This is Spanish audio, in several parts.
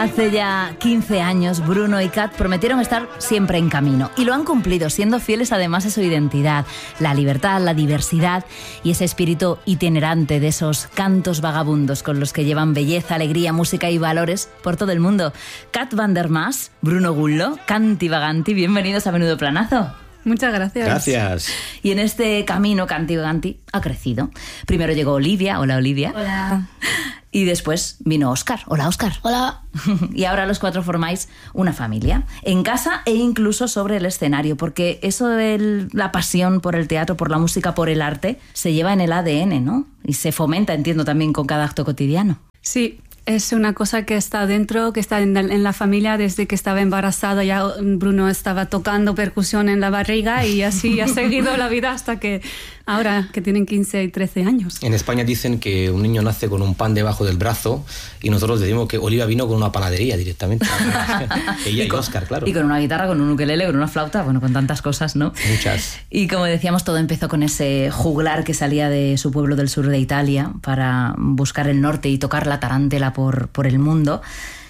Hace ya 15 años, Bruno y Kat prometieron estar siempre en camino. Y lo han cumplido, siendo fieles además a su identidad, la libertad, la diversidad y ese espíritu itinerante de esos cantos vagabundos con los que llevan belleza, alegría, música y valores por todo el mundo. Kat van der Maas, Bruno Gullo, Canti Vaganti, bienvenidos a Menudo Planazo. Muchas gracias. Gracias. Y en este camino Canti Vaganti ha crecido. Primero llegó Olivia. Hola, Olivia. Hola. Y después vino Óscar. Hola, Óscar. Hola. Y ahora los cuatro formáis una familia, en casa e incluso sobre el escenario, porque eso de la pasión por el teatro, por la música, por el arte, se lleva en el ADN, ¿no? Y se fomenta, entiendo, también con cada acto cotidiano. Sí, es una cosa que está dentro, que está en la familia desde que estaba embarazada. Ya Bruno estaba tocando percusión en la barriga y así ha seguido la vida hasta que ahora que tienen 15 y 13 años. En España dicen que un niño nace con un pan debajo del brazo y nosotros decimos que Olivia vino con una panadería directamente. Ella y Óscar, claro. Y con una guitarra, con un ukelele, con una flauta, bueno, con tantas cosas, ¿no? Muchas. Y como decíamos, todo empezó con ese juglar que salía de su pueblo del sur de Italia para buscar el norte y tocar la tarántela por el mundo.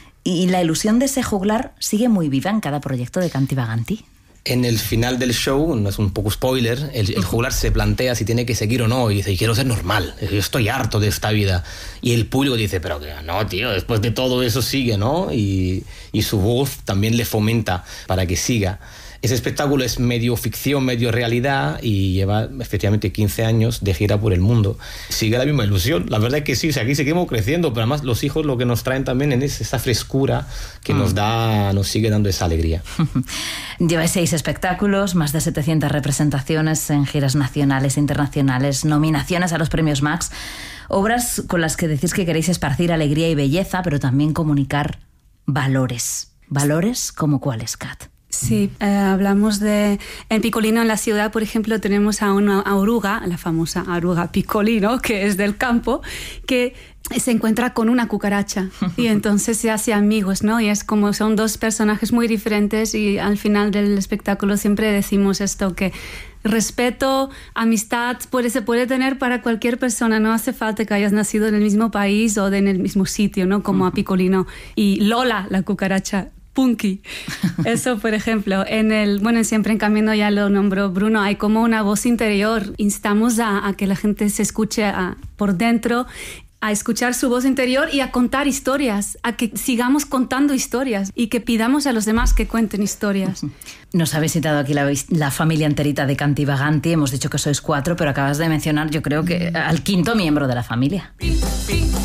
Y la ilusión de ese juglar sigue muy viva en cada proyecto de Canti Vaganti. En el final del show, no es un poco spoiler, el juglar se plantea si tiene que seguir o no y dice, quiero ser normal, yo estoy harto de esta vida. Y el público dice, pero que no, tío, después de todo eso sigue, ¿no? Y su voz también le fomenta para que siga. Ese espectáculo es medio ficción, medio realidad y lleva efectivamente 15 años de gira por el mundo. Sigue la misma ilusión. La verdad es que sí, o sea, aquí seguimos creciendo, pero además los hijos lo que nos traen también es esa frescura que nos sigue dando esa alegría. Lleváis 6 espectáculos, más de 700 representaciones en giras nacionales e internacionales, nominaciones a los premios Max, obras con las que decís que queréis esparcir alegría y belleza, pero también comunicar valores. ¿Valores como cuáles, Kat? Sí, hablamos de... En Piccolino, en la ciudad, por ejemplo, tenemos a una oruga, la famosa oruga Piccolino, que es del campo, que se encuentra con una cucaracha y entonces se hace amigos, ¿no? Y es como son dos personajes muy diferentes y al final del espectáculo siempre decimos esto, que respeto, amistad se puede tener para cualquier persona, no hace falta que hayas nacido en el mismo país o en el mismo sitio, ¿no? Como a Piccolino y Lola, la cucaracha Punky. Eso, por ejemplo, en Siempre en Camino, ya lo nombró Bruno, hay como una voz interior. Instamos a que la gente se escuche por dentro, a escuchar su voz interior y a contar historias, a que sigamos contando historias y que pidamos a los demás que cuenten historias. Nos habéis citado aquí la familia enterita de Canti Vaganti, hemos dicho que sois 4, pero acabas de mencionar, yo creo que al 5.º miembro de la familia.